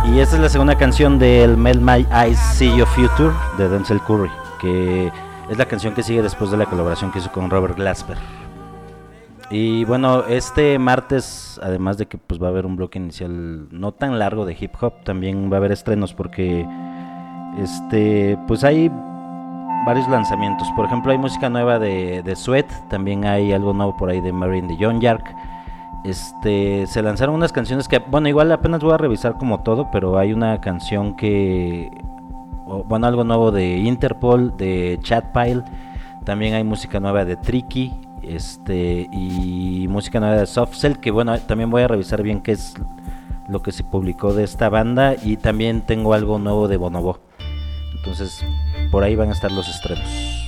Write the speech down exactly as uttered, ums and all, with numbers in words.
Y esta es la segunda canción del Melt My Eyes See Your Future de Denzel Curry, que es la canción que sigue después de la colaboración que hizo con Robert Glasper. Y bueno, este martes, además de que pues va a haber un bloque inicial no tan largo de hip hop, también va a haber estrenos porque este pues hay varios lanzamientos. Por ejemplo, hay música nueva de, de Sweat, también hay algo nuevo por ahí de Marine de John Yark. Este, se lanzaron unas canciones que, bueno, igual apenas voy a revisar como todo, pero hay una canción que, bueno, algo nuevo de Interpol, de Chatpile, también hay música nueva de Tricky, este, y música nueva de Soft Cell, que bueno, también voy a revisar bien qué es lo que se publicó de esta banda, y también tengo algo nuevo de Bonobo. Entonces, por ahí van a estar los estrenos.